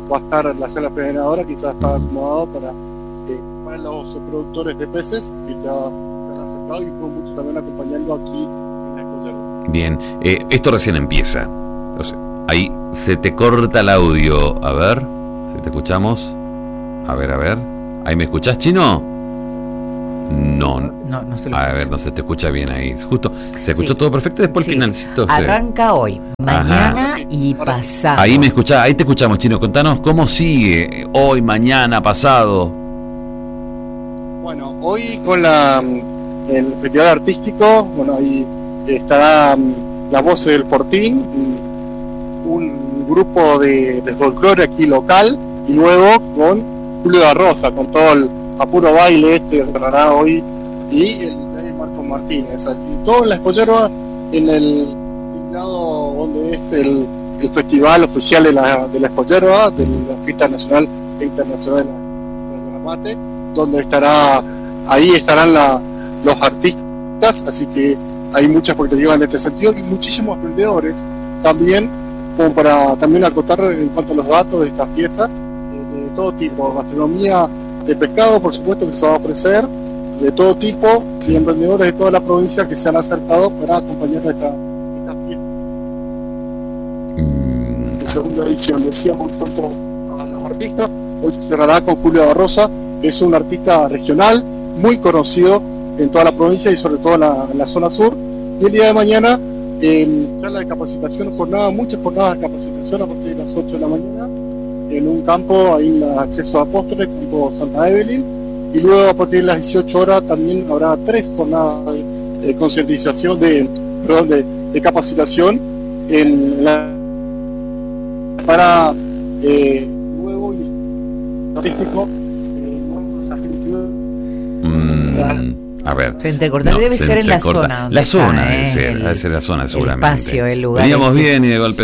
va a estar la sala federadora, que ya está acomodado para los productores de peces, que ya se han acercado y fue mucho también acompañando aquí en la escollera. Bien, esto recién empieza. O sea, ahí se te corta el audio. A ver, si te escuchamos. A ver. ¿Ahí me escuchás, Chino? No se lo escucha. A ver, no se te escucha bien ahí. Justo, se escuchó todo perfecto, después el finalcito. Arranca hoy, mañana y pasado. Ahí me escuchás, ahí te escuchamos, Chino. Contanos cómo sigue hoy, mañana, pasado. Bueno, hoy con el festival artístico, bueno, ahí estará las voces del Fortín, un grupo de folclore aquí local, y luego con Julio da Rosa, con todo el apuro baile, se cerrará hoy, y el DJ Marcos Martínez. Y todo en la escollera, en el lado donde es el festival oficial de la escollera, de la fiesta nacional e internacional de la mate, donde estarán los artistas, así que hay mucha expectativa en este sentido y muchísimos emprendedores también, como para también acotar en cuanto a los datos de esta fiesta, de todo tipo, gastronomía de pescado, por supuesto, que se va a ofrecer, de todo tipo, y emprendedores de toda la provincia que se han acercado para acompañar esta fiesta. En segunda edición, decíamos tanto a los artistas, hoy cerrará con Julio da Rosa, que es un artista regional, muy conocido en toda la provincia y sobre todo en la zona sur. Y el día de mañana, charla de capacitación, muchas jornadas de capacitación a partir de las 8 de la mañana, en un campo, ahí en el acceso a Apóstoles, campo Santa Evelyn, y luego a partir de las 18 horas también habrá 3 jornadas de concientización, de capacitación para luego artístico. A ver. Se entrecorta, debe ser en la zona. La zona debe ser la zona seguramente. El espacio, el lugar. Veníamos bien y de golpe